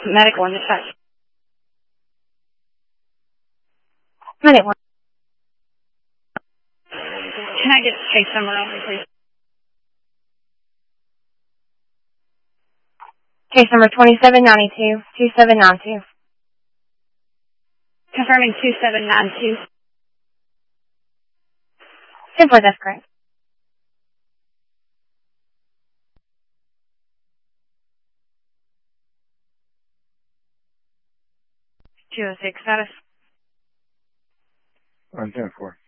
Medical in dispatch. Medic 1. Can I get case number only, please? Case number 2792, 2792. Confirming 2792. 10-4, that's correct. 206 status. On 10-4.